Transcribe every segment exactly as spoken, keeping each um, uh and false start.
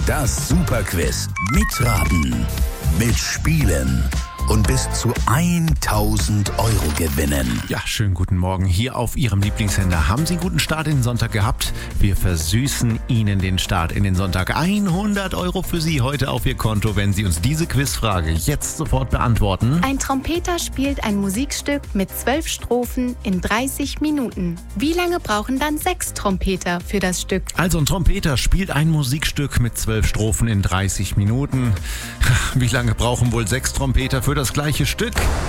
Das Superquiz. Mitraten, mitspielen und bis zu tausend Euro gewinnen. Ja, schönen guten Morgen hier auf Ihrem Lieblingssender. Haben Sie einen guten Start in den Sonntag gehabt? Wir versüßen Ihnen den Start in den Sonntag. hundert Euro für Sie heute auf Ihr Konto, wenn Sie uns diese Quizfrage jetzt sofort beantworten. Ein Trompeter spielt ein Musikstück mit zwölf Strophen in dreißig Minuten. Wie lange brauchen dann sechs Trompeter für das Stück? Also ein Trompeter spielt ein Musikstück mit zwölf Strophen in dreißig Minuten. Wie lange brauchen wohl sechs Trompeter für das gleiche Stück?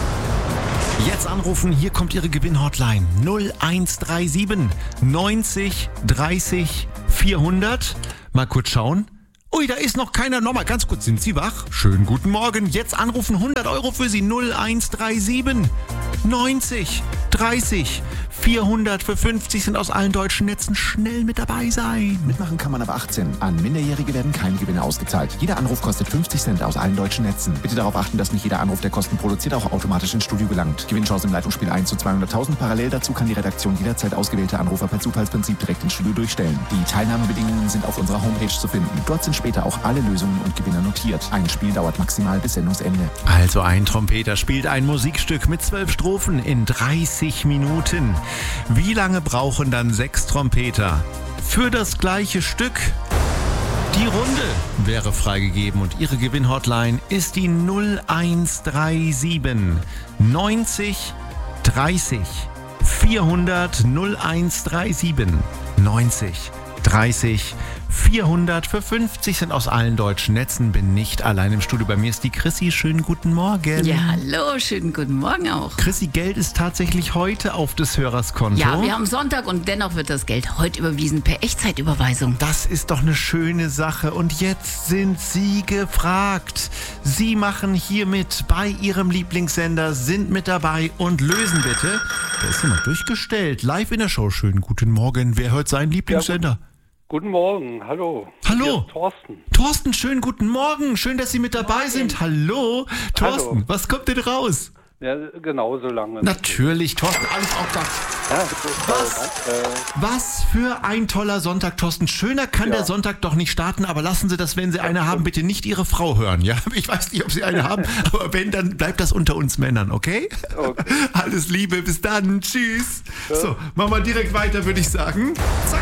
Jetzt anrufen, hier kommt Ihre Gewinnhotline null eins drei sieben neunzig dreißig vierhundert. Mal kurz schauen. Ui, da ist noch keiner. Nochmal ganz kurz, sind Sie wach? Schönen guten Morgen. Jetzt anrufen, hundert Euro für Sie. null eins drei sieben neunzig dreißig vierhundert. Für fünfzig sind aus allen deutschen Netzen. Schnell mit dabei sein. Mitmachen kann man ab achtzehn. An Minderjährige werden keine Gewinne ausgezahlt. Jeder Anruf kostet fünfzig Cent aus allen deutschen Netzen. Bitte darauf achten, dass nicht jeder Anruf, der Kosten produziert, auch automatisch ins Studio gelangt. Gewinnchance im Leitungsspiel eins zu zweihunderttausend. Parallel dazu kann die Redaktion jederzeit ausgewählte Anrufer per Zufallsprinzip direkt ins Studio durchstellen. Die Teilnahmebedingungen sind auf unserer Homepage zu finden. Dort sind später auch alle Lösungen und Gewinner notiert. Ein Spiel dauert maximal bis Sendungsende. Also ein Trompeter spielt ein Musikstück mit zwölf Strophen in dreißig Minuten. Wie lange brauchen dann sechs Trompeter für das gleiche Stück? Die Runde wäre freigegeben und Ihre Gewinnhotline ist die null eins drei sieben neunzig dreißig vierhundert. null eins drei sieben neunzig dreißig vierhundert. Für fünfzig sind aus allen deutschen Netzen. Bin nicht allein im Studio. Bei mir ist die Chrissy. Schönen guten Morgen. Ja, hallo. Schönen guten Morgen auch. Chrissy, Geld ist tatsächlich heute auf des Hörers Konto. Ja, wir haben Sonntag und dennoch wird das Geld heute überwiesen per Echtzeitüberweisung. Das ist doch eine schöne Sache. Und jetzt sind Sie gefragt. Sie machen hier mit bei Ihrem Lieblingssender, sind mit dabei und lösen bitte. Da ist jemand durchgestellt. Live in der Show. Schönen guten Morgen. Wer hört seinen Lieblingssender? Ja, guten Morgen, hallo. Hallo. Hier ist Thorsten. Thorsten, schönen guten Morgen. Schön, dass Sie mit dabei Morgen. sind. Hallo. Thorsten, Hallo. Was kommt denn raus? Ja, genau so lange. Natürlich, Thorsten, alles auch da. Ja, das ist Was? Äh, Was für ein toller Sonntag, Thorsten. Schöner kann Ja. der Sonntag doch nicht starten, aber lassen Sie das, wenn Sie eine haben, bitte nicht Ihre Frau hören. Ja, ich weiß nicht, ob Sie eine haben, aber wenn, dann bleibt das unter uns Männern, okay? Okay. Alles Liebe, bis dann. Tschüss. So, machen wir direkt weiter, würde ich sagen. Zack.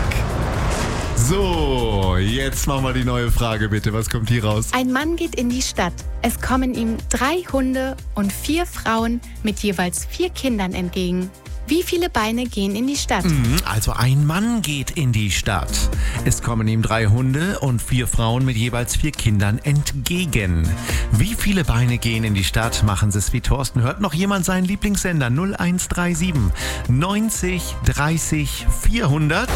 So, jetzt machen wir die neue Frage, bitte. Was kommt hier raus? Ein Mann geht in die Stadt. Es kommen ihm drei Hunde und vier Frauen mit jeweils vier Kindern entgegen. Wie viele Beine gehen in die Stadt? Mhm, Also ein Mann geht in die Stadt. Es kommen ihm drei Hunde und vier Frauen mit jeweils vier Kindern entgegen. Wie viele Beine gehen in die Stadt? Machen Sie es wie Thorsten. Hört noch jemand seinen Lieblingssender? null eins drei sieben neunzig dreißig vierhundert.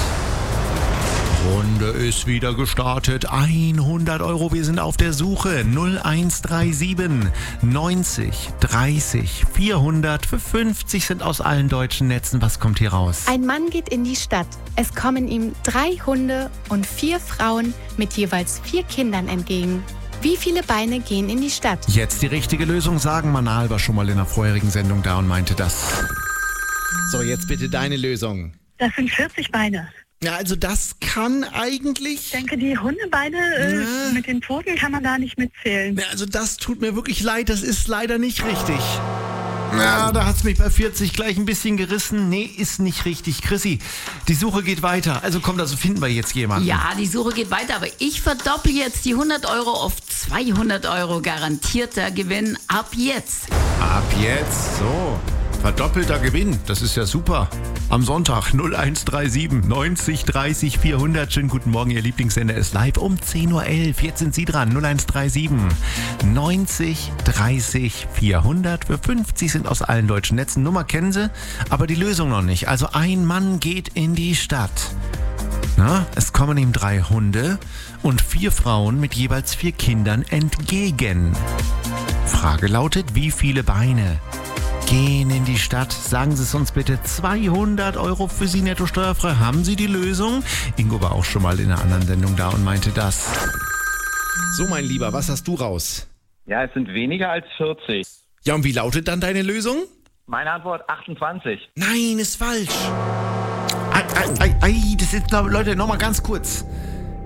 Runde ist wieder gestartet. hundert Euro, wir sind auf der Suche. null eins drei sieben neunzig dreißig vierhundert. Für fünfzig sind aus allen deutschen Netzen. Was kommt hier raus? Ein Mann geht in die Stadt. Es kommen ihm drei Hunde und vier Frauen mit jeweils vier Kindern entgegen. Wie viele Beine gehen in die Stadt? Jetzt die richtige Lösung sagen. Manal war schon mal in der vorherigen Sendung da und meinte das. So, jetzt bitte deine Lösung. Das sind vierzig Beine. Ja, also das kann eigentlich... Ich denke, die Hundebeine äh, Ja. mit den Pfoten kann man da nicht mitzählen. Ja, also das tut mir wirklich leid, das ist leider nicht richtig. Ja, da hat's mich bei vierzig gleich ein bisschen gerissen. Nee, ist nicht richtig. Chrissy, die Suche geht weiter. Also kommt, also finden wir jetzt jemanden. Ja, die Suche geht weiter, aber ich verdoppel jetzt die hundert Euro auf zweihundert Euro. Garantierter Gewinn ab jetzt. Ab jetzt, so. Verdoppelter Gewinn, das ist ja super. Am Sonntag null eins drei sieben neunzig dreißig vierhundert. Schönen guten Morgen, Ihr Lieblingssender ist live um zehn Uhr elf. Jetzt sind Sie dran. null eins drei sieben neunzig dreißig vierhundert. Für fünfzig sind aus allen deutschen Netzen. Nummer kennen Sie, aber die Lösung noch nicht. Also ein Mann geht in die Stadt. Na, es kommen ihm drei Hunde und vier Frauen mit jeweils vier Kindern entgegen. Frage lautet, wie viele Beine gehen in die Stadt? Sagen Sie es uns bitte. zweihundert Euro für Sie netto steuerfrei. Haben Sie die Lösung? Ingo war auch schon mal in einer anderen Sendung da und meinte das. So, mein Lieber, was hast du raus? Ja, es sind weniger als vierzig. Ja, und wie lautet dann deine Lösung? Meine Antwort achtundzwanzig. Nein, ist falsch. Ei, ei, ei, ei, das ist, Leute, nochmal ganz kurz.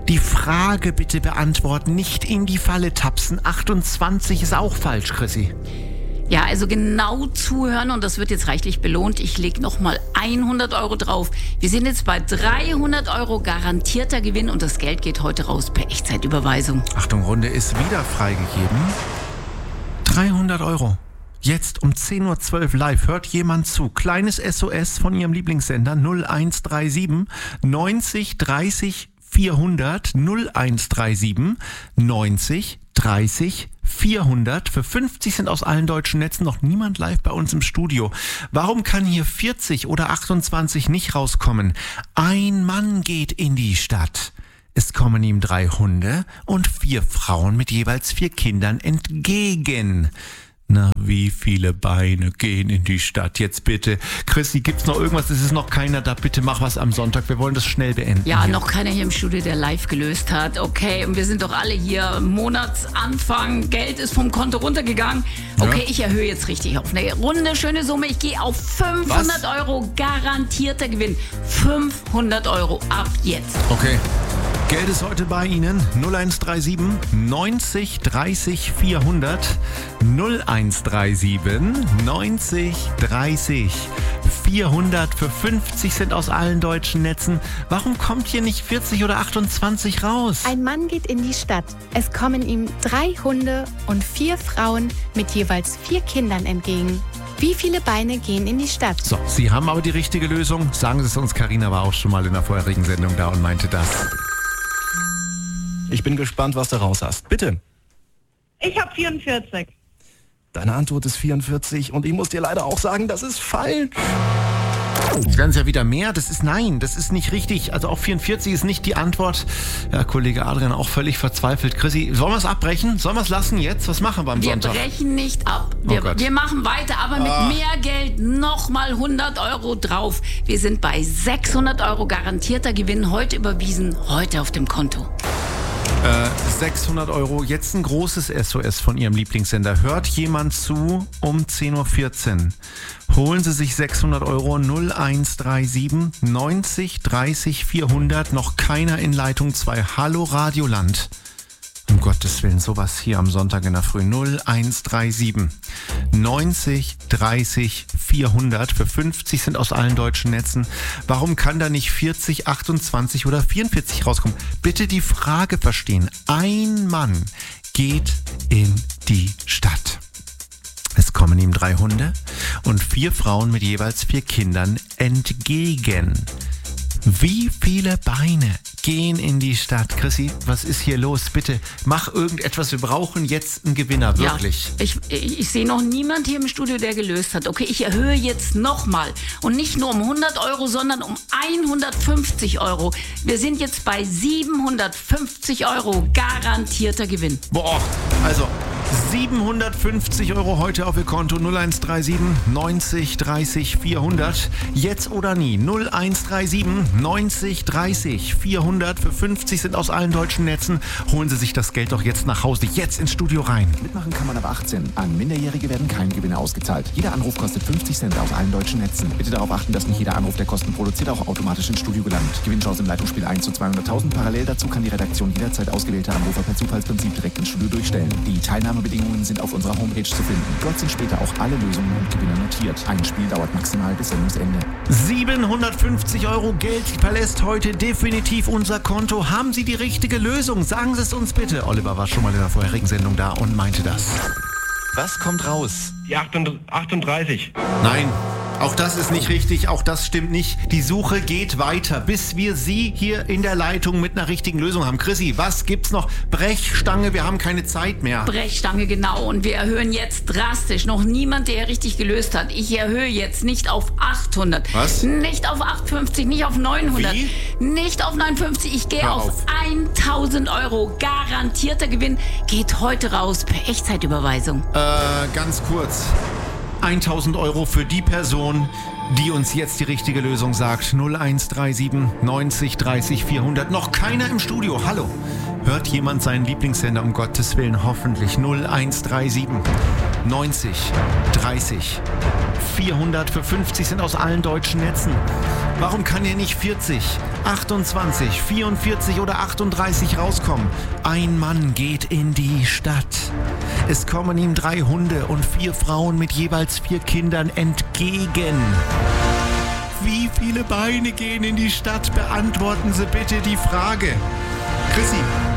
Die Frage bitte beantworten, nicht in die Falle tapsen. achtundzwanzig ist auch falsch, Chrissy. Ja, also genau zuhören und das wird jetzt reichlich belohnt. Ich lege nochmal hundert Euro drauf. Wir sind jetzt bei dreihundert Euro garantierter Gewinn und das Geld geht heute raus per Echtzeitüberweisung. Achtung, Runde ist wieder freigegeben. dreihundert Euro. Jetzt um zehn Uhr zwölf live hört jemand zu. Kleines S O S von Ihrem Lieblingssender null eins drei sieben neunzig dreißig vierhundert null eins drei sieben neunzig dreißig vierhundert. Für fünfzig sind aus allen deutschen Netzen noch niemand live bei uns im Studio. Warum kann hier vierzig oder achtundzwanzig nicht rauskommen? Ein Mann geht in die Stadt. Es kommen ihm drei Hunde und vier Frauen mit jeweils vier Kindern entgegen. Na, wie viele Beine gehen in die Stadt? Jetzt bitte. Chrissy, gibt's noch irgendwas? Es ist noch keiner da. Bitte mach was am Sonntag. Wir wollen das schnell beenden. Ja, hier. Noch keiner hier im Studio, der live gelöst hat. Okay, und wir sind doch alle hier. Monatsanfang, Geld ist vom Konto runtergegangen. Okay, ja. Ich erhöhe jetzt richtig auf eine runde, schöne Summe. Ich gehe auf fünfhundert was? Euro garantierter Gewinn. fünfhundert Euro ab jetzt. Okay. Geld ist heute bei Ihnen. null eins drei sieben neunzig dreißig vierhundert. null eins drei sieben neunzig dreißig vierhundert. Für fünfzig sind aus allen deutschen Netzen. Warum kommt hier nicht vierzig oder achtundzwanzig raus? Ein Mann geht in die Stadt. Es kommen ihm drei Hunde und vier Frauen mit jeweils vier Kindern entgegen. Wie viele Beine gehen in die Stadt? So, Sie haben aber die richtige Lösung. Sagen Sie es uns. Carina war auch schon mal in der vorherigen Sendung da und meinte das. Ich bin gespannt, was du raus hast. Bitte. Ich habe vierundvierzig. Deine Antwort ist vierundvierzig und ich muss dir leider auch sagen, das ist falsch. Jetzt werden es ja wieder mehr. Das ist nein, das ist nicht richtig. Also auch vierundvierzig ist nicht die Antwort. Ja, Kollege Adrian auch völlig verzweifelt. Chrissy, sollen wir es abbrechen? Sollen wir es lassen jetzt? Was machen wir am wir Sonntag? Wir brechen nicht ab. Wir, oh wir machen weiter, aber mit ah. mehr Geld nochmal hundert Euro drauf. Wir sind bei sechshundert Euro garantierter Gewinn. Heute überwiesen, heute auf dem Konto. Äh, sechshundert Euro, jetzt ein großes S O S von Ihrem Lieblingssender. Hört jemand zu um zehn Uhr vierzehn. Holen Sie sich sechshundert Euro, null eins drei sieben neunzig dreißig vierhundert. Noch keiner in Leitung zwei. Hallo Radioland. Um Gottes Willen, sowas hier am Sonntag in der Früh. null eins drei sieben neunzig dreißig vierhundert. Für fünfzig sind aus allen deutschen Netzen. Warum kann da nicht vierzig, achtundzwanzig oder vierundvierzig rauskommen? Bitte die Frage verstehen. Ein Mann geht in die Stadt. Es kommen ihm drei Hunde und vier Frauen mit jeweils vier Kindern entgegen. Wie viele Beine gehen in die Stadt? Chrissy, was ist hier los? Bitte, mach irgendetwas. Wir brauchen jetzt einen Gewinner, wirklich. Ja, ich, ich, ich sehe noch niemand hier im Studio, der gelöst hat. Okay, ich erhöhe jetzt nochmal. Und nicht nur um hundert Euro, sondern um hundertfünfzig Euro. Wir sind jetzt bei siebenhundertfünfzig Euro garantierter Gewinn. Boah, also siebenhundertfünfzig Euro heute auf Ihr Konto. null eins drei sieben neunzig dreißig vierhundert. Jetzt oder nie. null eins drei sieben neunzig dreißig vierhundert. Für fünfzig sind aus allen deutschen Netzen. Holen Sie sich das Geld doch jetzt nach Hause. Jetzt ins Studio rein. Mitmachen kann man ab achtzehn. An Minderjährige werden keine Gewinne ausgezahlt. Jeder Anruf kostet fünfzig Cent aus allen deutschen Netzen. Bitte darauf achten, dass nicht jeder Anruf, der Kosten produziert, auch automatisch ins Studio gelangt. Gewinnchance im Leitungsspiel eins zu zweihunderttausend. Parallel dazu kann die Redaktion jederzeit ausgewählte Anrufer per Zufallsprinzip direkt ins Studio durchstellen. Die Teilnahmebedingungen sind auf unserer Homepage zu finden. Dort sind später auch alle Lösungen und Gewinne notiert. Ein Spiel dauert maximal bis Sendungsende. siebenhundertfünfzig Euro Geld verlässt heute definitiv unser Konto. Haben Sie die richtige Lösung? Sagen Sie es uns bitte. Oliver war schon mal in der vorherigen Sendung da und meinte das. Was kommt raus? Die achtunddreißig. Nein. Auch das ist nicht richtig, auch das stimmt nicht. Die Suche geht weiter, bis wir Sie hier in der Leitung mit einer richtigen Lösung haben. Chrissy, was gibt's noch? Brechstange, wir haben keine Zeit mehr. Brechstange, genau. Und wir erhöhen jetzt drastisch. Noch niemand, der richtig gelöst hat. Ich erhöhe jetzt nicht auf achthundert. Was? Nicht auf achthundertfünfzig, nicht auf neunhundert. Wie? Nicht auf neunundfünfzig. Ich gehe Hör auf, auf tausend Euro. Garantierter Gewinn geht heute raus per Echtzeitüberweisung. Äh, ganz kurz. tausend Euro für die Person, die uns jetzt die richtige Lösung sagt. null eins drei sieben neunzig dreißig vierhundert. Noch keiner im Studio. Hallo. Hört jemand seinen Lieblingssender, um Gottes Willen? Hoffentlich. null eins drei sieben neunzig dreißig vierhundert. Für fünfzig sind aus allen deutschen Netzen. Warum kann hier nicht vierzig, achtundzwanzig, vierundvierzig oder achtunddreißig rauskommen? Ein Mann geht in die Stadt. Es kommen ihm drei Hunde und vier Frauen mit jeweils vier Kindern entgegen. Wie viele Beine gehen in die Stadt? Beantworten Sie bitte die Frage. Chrissy.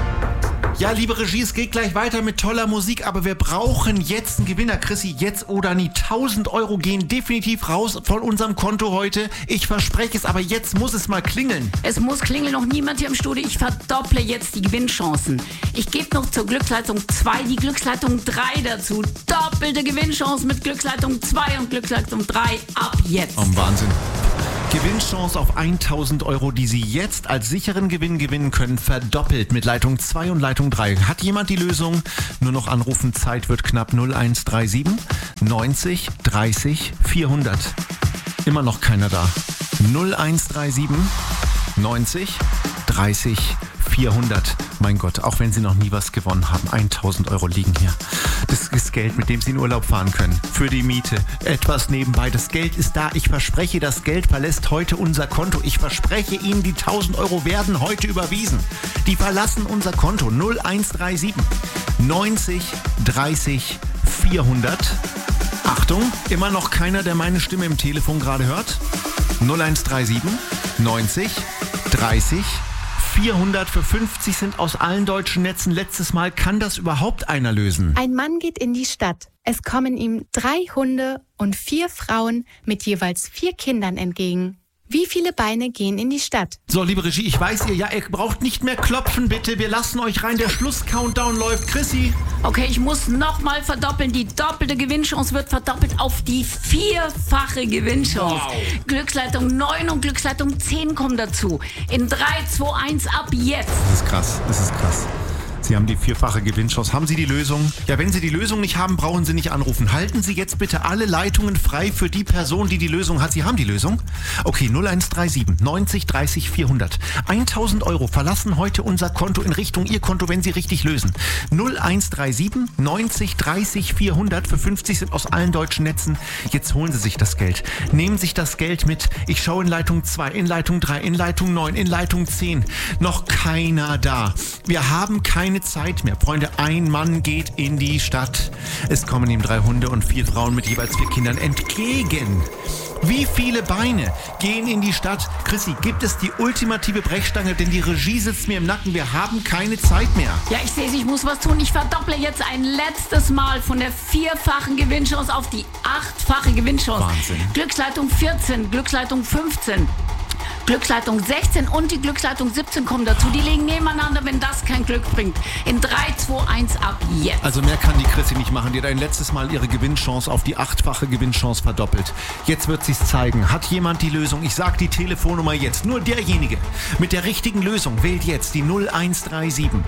Ja, liebe Regie, es geht gleich weiter mit toller Musik, aber wir brauchen jetzt einen Gewinner. Chrissy, jetzt oder nie. tausend Euro gehen definitiv raus von unserem Konto heute. Ich verspreche es, aber jetzt muss es mal klingeln. Es muss klingeln, noch niemand hier im Studio. Ich verdopple jetzt die Gewinnchancen. Ich gebe noch zur Glücksleitung zwei die Glücksleitung drei dazu. Doppelte Gewinnchance mit Glücksleitung zwei und Glücksleitung drei ab jetzt. Oh, Wahnsinn. Gewinnchance auf tausend Euro, die Sie jetzt als sicheren Gewinn gewinnen können, verdoppelt mit Leitung zwei und Leitung drei. Hat jemand die Lösung? Nur noch anrufen, Zeit wird knapp. null eins drei sieben neunzig dreißig vierhundert. Immer noch keiner da. null eins drei sieben neunzig dreißig vierhundert. Mein Gott, auch wenn Sie noch nie was gewonnen haben, tausend Euro liegen hier. Das ist Geld, mit dem Sie in Urlaub fahren können. Für die Miete, etwas nebenbei. Das Geld ist da. Ich verspreche, das Geld verlässt heute unser Konto. Ich verspreche Ihnen, die tausend Euro werden heute überwiesen. Die verlassen unser Konto. null eins drei sieben neunzig dreißig vierhundert. Achtung, immer noch keiner, der meine Stimme im Telefon gerade hört. null eins drei sieben neunzig dreißig vierhundert. Für fünfzig sind aus allen deutschen Netzen. Letztes Mal, kann das überhaupt einer lösen? Ein Mann geht in die Stadt. Es kommen ihm drei Hunde und vier Frauen mit jeweils vier Kindern entgegen. Wie viele Beine gehen in die Stadt? So, liebe Regie, ich weiß ihr, ja, ihr braucht nicht mehr klopfen, bitte. Wir lassen euch rein. Der Schluss-Countdown läuft. Chrissy. Okay, ich muss nochmal verdoppeln. Die doppelte Gewinnchance wird verdoppelt auf die vierfache Gewinnchance. Wow. Glücksleitung neun und Glücksleitung zehn kommen dazu. In drei, zwei, eins ab jetzt. Das ist krass, das ist krass. Sie haben die vierfache Gewinnchance. Haben Sie die Lösung? Ja, wenn Sie die Lösung nicht haben, brauchen Sie nicht anrufen. Halten Sie jetzt bitte alle Leitungen frei für die Person, die die Lösung hat. Sie haben die Lösung? Okay, null eins drei sieben neunzig dreißig vierhundert. tausend Euro verlassen heute unser Konto in Richtung Ihr Konto, wenn Sie richtig lösen. null eins drei sieben neunzig dreißig vierhundert. Für fünfzig sind aus allen deutschen Netzen. Jetzt holen Sie sich das Geld. Nehmen sich das Geld mit. Ich schaue in Leitung zwei, in Leitung drei, in Leitung neun, in Leitung zehn. Noch keiner da. Wir haben keine Zeit mehr. Freunde, ein Mann geht in die Stadt. Es kommen ihm drei Hunde und vier Frauen mit jeweils vier Kindern entgegen. Wie viele Beine gehen in die Stadt? Chrissy, gibt es die ultimative Brechstange? Denn die Regie sitzt mir im Nacken. Wir haben keine Zeit mehr. Ja, ich sehe es, ich muss was tun. Ich verdopple jetzt ein letztes Mal von der vierfachen Gewinnchance auf die achtfache Gewinnchance. Wahnsinn. Glücksleitung vierzehn, Glücksleitung fünfzehn. Glücksleitung sechzehn und die Glücksleitung siebzehn kommen dazu. Die liegen nebeneinander, wenn das kein Glück bringt. In drei, zwei, eins ab jetzt. Also mehr kann die Chrissy nicht machen. Die hat ein letztes Mal ihre Gewinnchance auf die achtfache Gewinnchance verdoppelt. Jetzt wird sie es zeigen. Hat jemand die Lösung? Ich sag die Telefonnummer jetzt. Nur derjenige mit der richtigen Lösung wählt jetzt die null eins drei sieben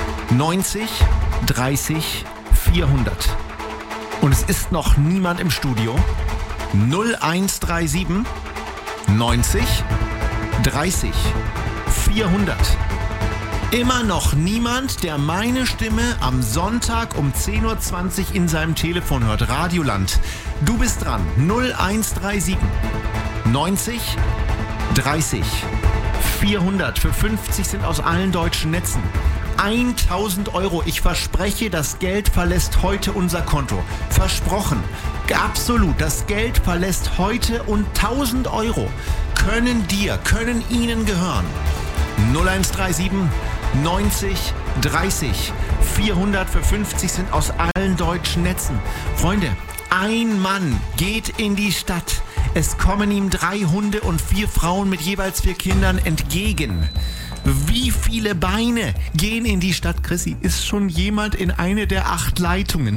neunzig dreißig vierhundert. Und es ist noch niemand im Studio. null eins drei sieben neunzig dreißig vierhundert. Immer noch niemand, der meine Stimme am Sonntag um zehn Uhr zwanzig in seinem Telefon hört. Radioland, du bist dran. null eins drei sieben neunzig dreißig vierhundert. Für fünfzig sind aus allen deutschen Netzen. tausend Euro. Ich verspreche, das Geld verlässt heute unser Konto. Versprochen. Absolut. Das Geld verlässt heute und tausend Euro können dir, können Ihnen gehören. null eins drei sieben neunzig dreißig vierhundert. Für fünfzig sind aus allen deutschen Netzen. Freunde, ein Mann geht in die Stadt. Es kommen ihm drei Hunde und vier Frauen mit jeweils vier Kindern entgegen. Wie viele Beine gehen in die Stadt? Chrissy, ist schon jemand in eine der acht Leitungen?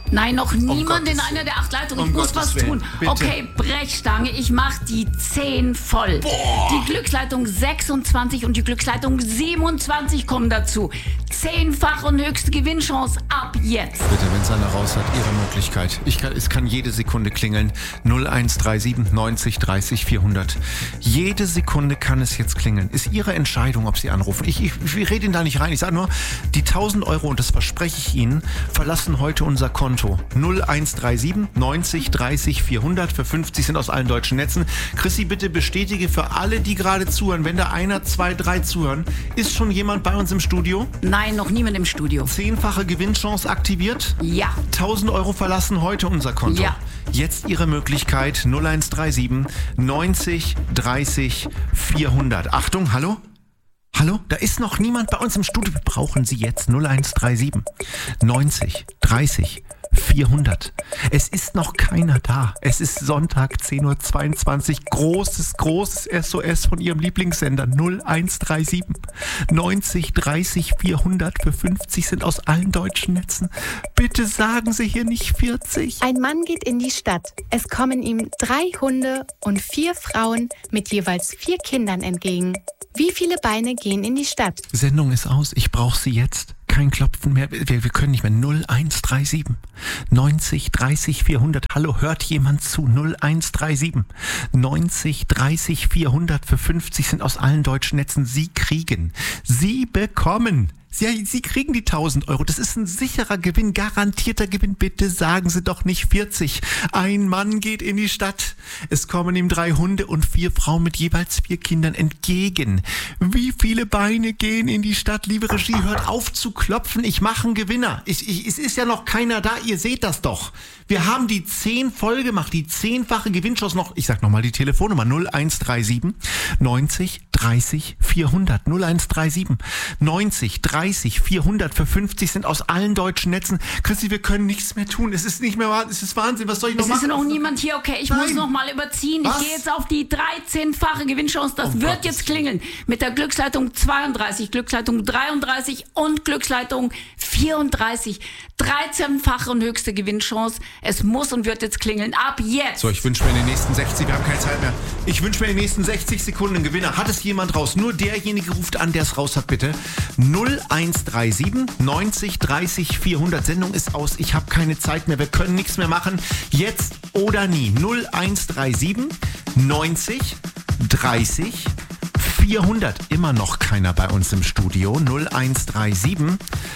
Nein, noch niemand Gottes in einer der acht Leitungen. Um Ich muss Gottes was Willen. tun. Bitte. Okay, Brechstange, ich mach die zehn voll. Boah. Die Glücksleitung sechsundzwanzig und die Glücksleitung siebenundzwanzig kommen dazu. Zehnfach und höchste Gewinnchance ab jetzt. Bitte, wenn es einer raus hat, Ihre Möglichkeit. Ich kann, es kann jede Sekunde klingeln. null eins drei sieben neunzig dreißig vierhundert. Jede Sekunde kann es jetzt klingeln. Ist Ihre Entscheidung, ob Sie anrufen. Ich, ich, ich rede Ihnen da nicht rein. Ich sage nur, die tausend Euro, und das verspreche ich Ihnen, verlassen heute unser Konto. null eins drei sieben neunzig dreißig vierhundert für fünfzig sind aus allen deutschen Netzen. Chrissy, bitte bestätige für alle, die gerade zuhören, wenn da einer, zwei, drei zuhören, ist schon jemand bei uns im Studio? Nein, noch niemand im Studio. Zehnfache Gewinnchance aktiviert? Ja. tausend Euro verlassen heute unser Konto. Ja. Jetzt Ihre Möglichkeit null eins drei sieben neunzig dreißig vierhundert. Achtung, hallo? Hallo? Da ist noch niemand bei uns im Studio. Wir brauchen Sie jetzt null eins drei sieben neunzig dreißig vierhundert. Es ist noch keiner da. Es ist Sonntag zehn Uhr zweiundzwanzig. Großes, großes S O S von Ihrem Lieblingssender null eins drei sieben neunzig dreißig vierhundert für fünfzig sind aus allen deutschen Netzen. Bitte sagen Sie hier nicht vierzig. Ein Mann geht in die Stadt. Es kommen ihm drei Hunde und vier Frauen mit jeweils vier Kindern entgegen. Wie viele Beine gehen in die Stadt? Sendung ist aus. Ich brauche Sie jetzt. Kein Klopfen mehr. Wir, wir können nicht mehr. null eins drei sieben neunzig dreißig vierhundert. Hallo, hört jemand zu? null eins drei sieben neunzig dreißig vierhundert für fünfzig sind aus allen deutschen Netzen. Sie kriegen. Sie bekommen. Sie, Sie kriegen die tausend Euro. Das ist ein sicherer Gewinn, garantierter Gewinn. Bitte sagen Sie doch nicht vierzig. Ein Mann geht in die Stadt. Es kommen ihm drei Hunde und vier Frauen mit jeweils vier Kindern entgegen. Wie viele Beine gehen in die Stadt? Liebe Regie, hört auf zu klopfen. Ich mache einen Gewinner. Ich, ich, es ist ja noch keiner da. Ihr seht das doch. Wir haben die zehn voll gemacht. Die zehnfache Gewinnchance noch. Ich sag nochmal die Telefonnummer. null eins drei sieben neunzig dreißig vierhundert. null eins drei sieben neunzig dreißig vierhundert für fünfzig sind aus allen deutschen Netzen. Christi, wir können nichts mehr tun. Es ist nicht mehr wahr. Es ist Wahnsinn. Was soll ich noch Es machen? ist noch niemand hier. Okay, ich Nein. muss noch mal überziehen. Was? Ich gehe jetzt auf die dreizehnfache Gewinnchance. Das Um wird Gottes jetzt klingeln. Mit der Glücksleitung zweiunddreißig, Glücksleitung dreiunddreißig und Glücksleitung vierunddreißig. dreizehnfache und höchste Gewinnchance. Es muss und wird jetzt klingeln. Ab jetzt. So, ich wünsche mir in den nächsten sechzig, wir haben keine Zeit mehr. Ich wünsche mir in den nächsten sechzig Sekunden einen Gewinner. Hat es jemand raus? Nur derjenige ruft an, der es raus hat, bitte. null eins drei sieben neunzig dreißig vierhundert. Sendung ist aus. Ich habe keine Zeit mehr. Wir können nichts mehr machen. Jetzt oder nie. null eins drei sieben neunzig dreißig vierhundert. Immer noch keiner bei uns im Studio. null eins drei sieben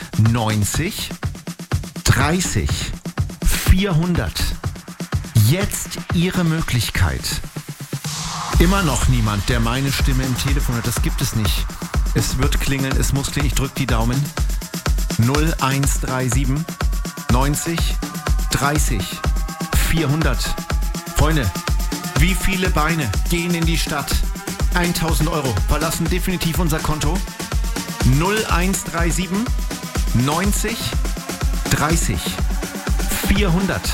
neunzig dreißig vierhundert. Jetzt Ihre Möglichkeit. Immer noch niemand, der meine Stimme im Telefon hat. Das gibt es nicht. Es wird klingeln, es muss klingeln. Ich drücke die Daumen. null eins drei sieben neunzig dreißig vierhundert. Freunde, wie viele Beine gehen in die Stadt? tausend Euro verlassen definitiv unser Konto. null eins drei sieben neunzig dreißig vierhundert.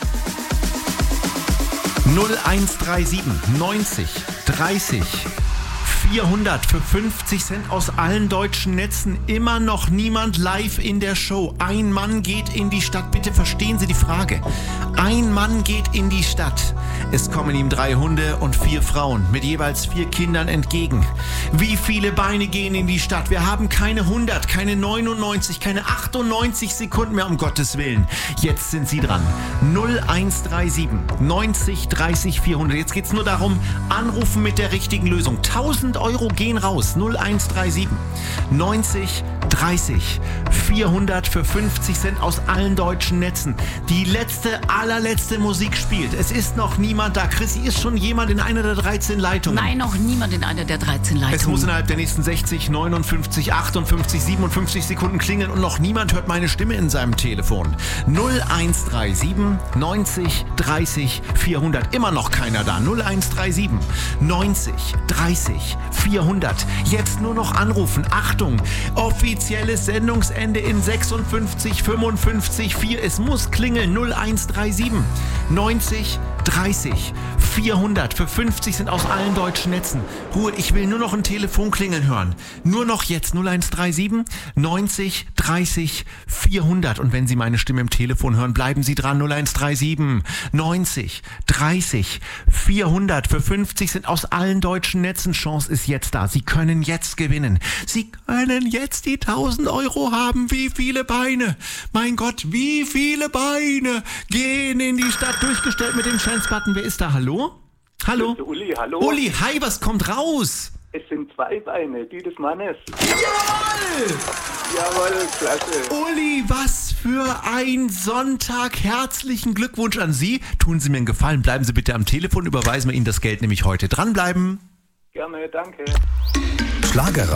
null eins drei sieben neunzig dreißig vierhundert für fünfzig Cent aus allen deutschen Netzen. Immer noch niemand live in der Show. Ein Mann geht in die Stadt. Bitte verstehen Sie die Frage. Ein Mann geht in die Stadt. Es kommen ihm drei Hunde und vier Frauen mit jeweils vier Kindern entgegen. Wie viele Beine gehen in die Stadt? Wir haben keine hundert, keine neunundneunzig, keine achtundneunzig Sekunden mehr, um Gottes Willen. Jetzt sind Sie dran. null eins drei sieben neunzig dreißig vierhundert. Jetzt geht's nur darum, anrufen mit der richtigen Lösung. tausend Euro gehen raus. null eins drei sieben neunzig dreißig vierhundert für fünfzig Cent aus allen deutschen Netzen. Die letzte, allerletzte Musik spielt. Es ist noch niemand da. Chrissy, ist schon jemand in einer der dreizehn Leitungen? Nein, noch niemand in einer der dreizehn Leitungen. Es muss innerhalb der nächsten sechzig, neunundfünfzig, achtundfünfzig, siebenundfünfzig Sekunden klingeln und noch niemand hört meine Stimme in seinem Telefon. null eins drei sieben neunzig dreißig vierhundert. Immer noch keiner da. null eins drei sieben neunzig dreißig vierhundert. Jetzt nur noch anrufen. Achtung, offizielles Sendungsende in sechsundfünfzig, fünfundfünfzig, vier. Es muss klingeln. null eins drei sieben neunzig dreißig vierhundert für fünfzig sind aus allen deutschen Netzen. Ruhe, ich will nur noch ein Telefonklingeln hören. Nur noch jetzt null eins drei sieben neunzig dreißig vierhundert. Und wenn Sie meine Stimme im Telefon hören, bleiben Sie dran. null eins drei sieben neunzig dreißig vierhundert. Für fünfzig sind aus allen deutschen Netzen. Chance ist jetzt da. Sie können jetzt gewinnen. Sie können jetzt die tausend Euro haben. Wie viele Beine? Mein Gott, wie viele Beine gehen in die Stadt? Durchgestellt mit dem Chance-Button. Wer ist da? Hallo? Hallo? Uli, hallo. Uli, hi, was kommt raus? Es sind zwei Beine, die des Mannes. Jawohl! Jawohl, klasse. Uli, was für ein Sonntag. Herzlichen Glückwunsch an Sie. Tun Sie mir einen Gefallen, bleiben Sie bitte am Telefon, überweisen wir Ihnen das Geld nämlich heute. Dranbleiben. Gerne, danke. Schlager